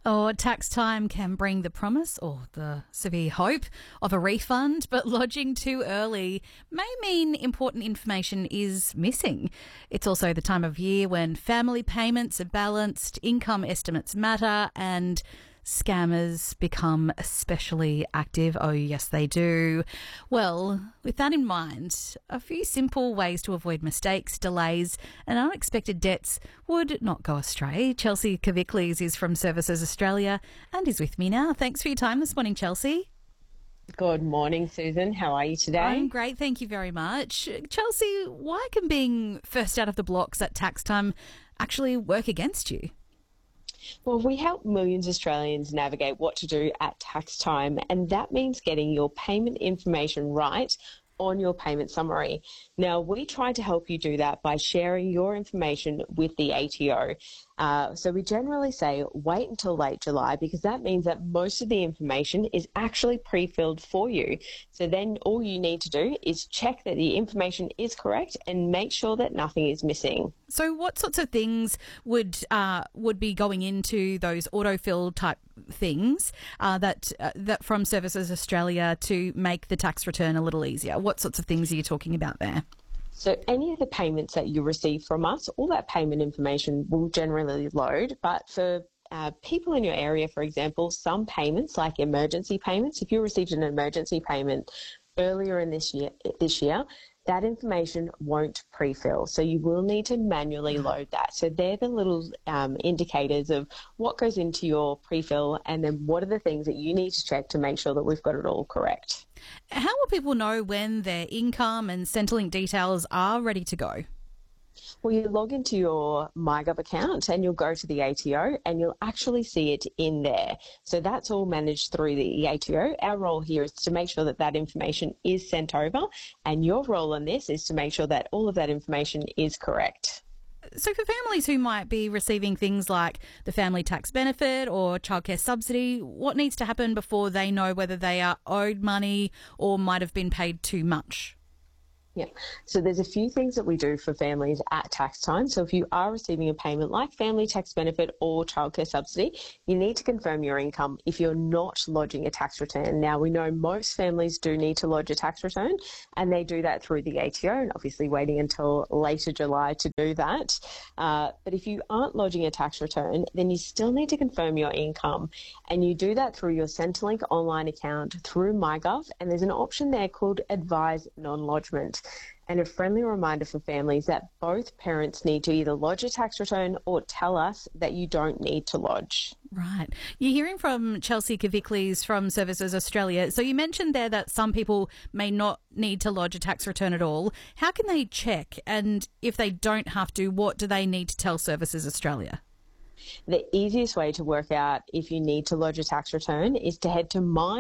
Or tax time can bring the promise or the severe hope of a refund, but lodging too early may mean important information is missing. It's also the time of year when family payments are balanced, income estimates matter, and scammers become especially active. Oh, yes, they do. Well, with that in mind, a few simple ways to avoid mistakes, delays, and unexpected debts would not go astray. Chelsea Kaviklis is from Services Australia and is with me now. Thanks for your time this morning, Chelsea. Good morning, Susan. How are you today? I'm great, thank you very much. Chelsea, why can being first out of the blocks at tax time actually work against you? Well, we help millions of Australians navigate what to do at tax time, and that means getting your payment information right on your payment summary. Now, we try to help you do that by sharing your information with the ATO. So we generally say wait until late July because that means that most of the information is actually pre-filled for you. So then all you need to do is check that the information is correct and make sure that nothing is missing. So what sorts of things would be going into those autofill type things that from Services Australia to make the tax return a little easier? What sorts of things are you talking about there? So any of the payments that you receive from us, all that payment information will generally load. But for people in your area, for example, some payments like emergency payments, if you received an emergency payment earlier in this year, that information won't pre-fill. So you will need to manually load that. So they're the little indicators of what goes into your pre-fill and then what are the things that you need to check to make sure that we've got it all correct. How will people know when their income and Centrelink details are ready to go? Well, you log into your MyGov account and you'll go to the ATO and you'll actually see it in there. So that's all managed through the ATO. Our role here is to make sure that that information is sent over, and your role in this is to make sure that all of that information is correct. So for families who might be receiving things like the family tax benefit or childcare subsidy, what needs to happen before they know whether they are owed money or might have been paid too much? Yeah, so there's a few things that we do for families at tax time. So if you are receiving a payment like family tax benefit or childcare subsidy, you need to confirm your income if you're not lodging a tax return. Now, we know most families do need to lodge a tax return, and they do that through the ATO, and obviously waiting until later July to do that. But if you aren't lodging a tax return, then you still need to confirm your income, and you do that through your Centrelink online account through MyGov, and there's an option there called Advise Non-Lodgement. And a friendly reminder for families that both parents need to either lodge a tax return or tell us that you don't need to lodge. Right. You're hearing from Chelsea Kaviklis from Services Australia. So you mentioned there that some people may not need to lodge a tax return at all. How can they check? And if they don't have to, what do they need to tell Services Australia? The easiest way to work out if you need to lodge a tax return is to head to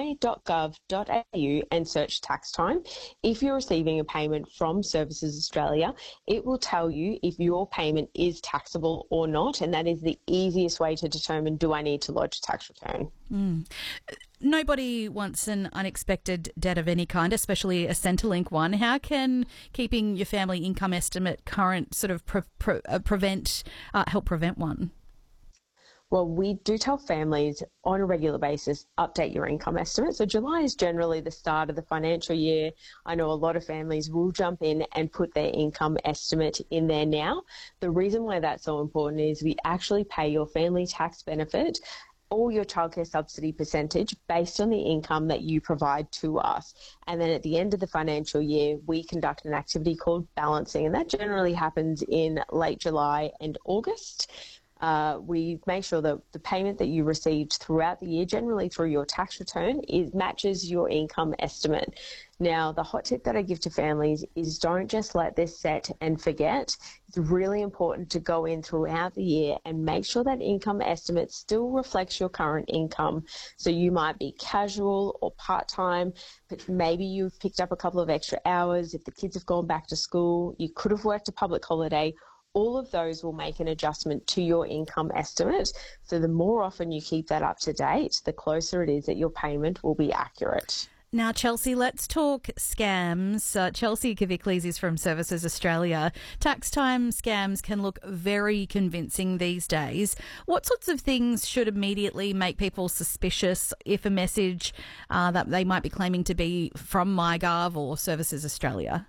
my.gov.au and search tax time. If you're receiving a payment from Services Australia, it will tell you if your payment is taxable or not, and that is the easiest way to determine, do I need to lodge a tax return? Nobody wants an unexpected debt of any kind, especially a Centrelink one. How can keeping your family income estimate current sort of help prevent one? Well, we do tell families on a regular basis, update your income estimate. So July is generally the start of the financial year. I know a lot of families will jump in and put their income estimate in there now. The reason why that's so important is we actually pay your family tax benefit or your childcare subsidy percentage based on the income that you provide to us. And then at the end of the financial year, we conduct an activity called balancing, and that generally happens in late July and August. We make sure that the payment that you received throughout the year, generally through your tax return, matches your income estimate. Now, the hot tip that I give to families is don't just let this set and forget. It's really important to go in throughout the year and make sure that income estimate still reflects your current income. So you might be casual or part-time, but maybe you've picked up a couple of extra hours. If the kids have gone back to school, you could have worked a public holiday. All of those will make an adjustment to your income estimate. So the more often you keep that up to date, the closer it is that your payment will be accurate. Now, Chelsea, let's talk scams. Chelsea Kaviklis is from Services Australia. Tax time scams can look very convincing these days. What sorts of things should immediately make people suspicious if a message that they might be claiming to be from MyGov or Services Australia?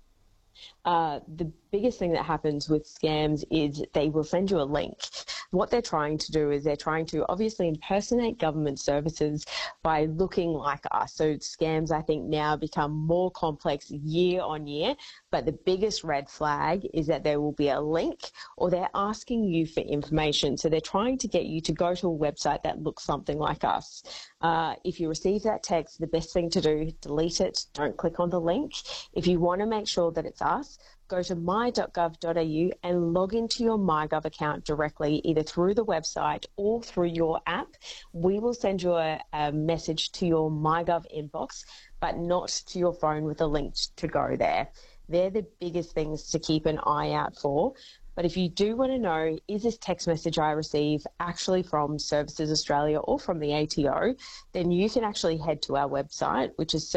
The biggest thing that happens with scams is they will send you a link. What they're trying to do is they're trying to obviously impersonate government services by looking like us. So scams, I think, now become more complex year on year. But the biggest red flag is that there will be a link or they're asking you for information. So they're trying to get you to go to a website that looks something like us. If you receive that text, the best thing to do, delete it. Don't click on the link. If you want to make sure that it's us, go to my.gov.au and log into your MyGov account directly, either through the website or through your app. We will send you a message to your MyGov inbox, but not to your phone with a link to go there. They're the biggest things to keep an eye out for. But if you do want to know, is this text message I receive actually from Services Australia or from the ATO, then you can actually head to our website, which is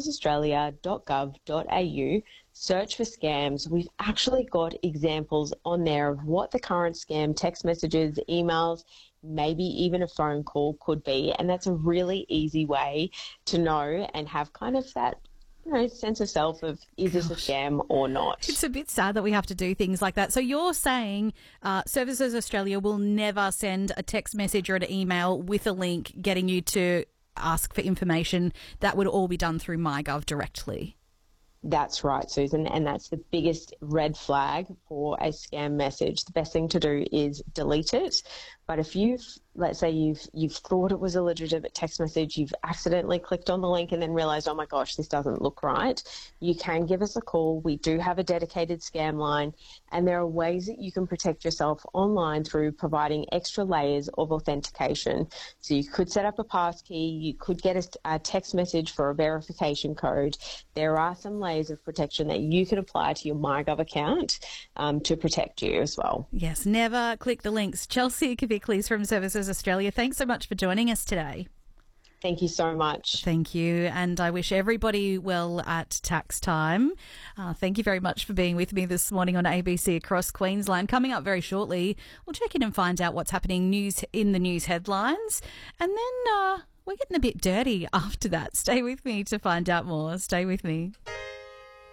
servicesaustralia.gov.au, search for scams. We've actually got examples on there of what the current scam text messages, emails, maybe even a phone call could be. And that's a really easy way to know and have kind of that sense of self of, is this a scam or not? It's a bit sad that we have to do things like that. So you're saying Services Australia will never send a text message or an email with a link getting you to ask for information. That would all be done through MyGov directly. That's right, Susan, and that's the biggest red flag for a scam message. The best thing to do is delete it. But if let's say you've thought it was a legitimate text message, you've accidentally clicked on the link and then realised, oh my gosh, this doesn't look right, you can give us a call. We do have a dedicated scam line, and there are ways that you can protect yourself online through providing extra layers of authentication. So you could set up a passkey, you could get a text message for a verification code. There are some layers of protection that you can apply to your MyGov account to protect you as well. Yes, never click the links. Chelsea Kaviklis from Services Australia, thanks so much for joining us today. Thank you so much. Thank you, and I wish everybody well at tax time. Thank you very much for being with me this morning on ABC Across Queensland. Coming up very shortly, we'll check in and find out what's happening in the news headlines, and then we're getting a bit dirty after that. Stay with me to find out more. Stay with me.